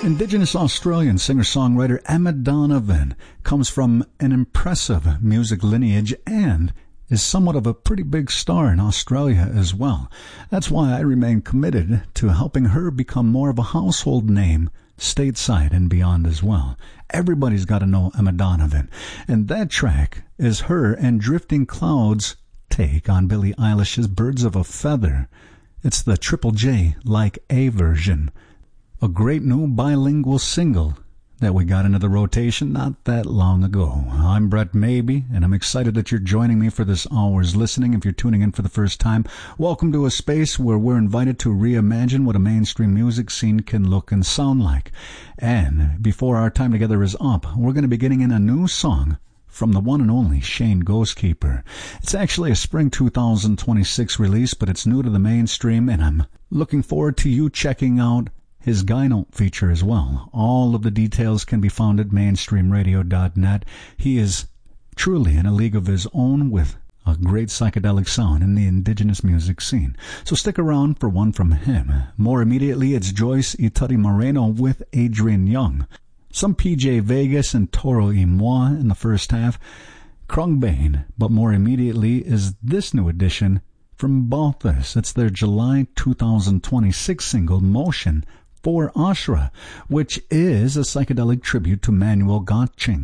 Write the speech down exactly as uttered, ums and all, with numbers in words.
Indigenous Australian singer-songwriter Emma Donovan comes from an impressive music lineage and is somewhat of a pretty big star in Australia as well. That's why I remain committed to helping her become more of a household name stateside and beyond as well. Everybody's got to know Emma Donovan, and that track is her and Drifting Clouds' take on Billie Eilish's Birds of a Feather. It's the Triple J Like A version. A great new bilingual single that we got into the rotation not that long ago. I'm Brett Maybe, and I'm excited that you're joining me for this hour's listening. If you're tuning in for the first time, welcome to a space where we're invited to reimagine what a mainstream music scene can look and sound like. And before our time together is up, we're going to be getting in a new song from the one and only Shane Ghostkeeper. It's actually a spring two thousand twenty-six release, but it's new to the mainstream, and I'm looking forward to you checking out his Guy Note feature as well. All of the details can be found at mainstream radio dot net. He is truly in a league of his own with a great psychedelic sound in the indigenous music scene. So stick around for one from him. More immediately, it's Joyce Itari Moreno with Adrian Young. Some P J Vegas and Toro y Moi in the first half. Krungbane, but more immediately is this new addition from Balthus. It's their July two thousand twenty-six single, Motion for Ashra, which is a psychedelic tribute to Manuel Gotching.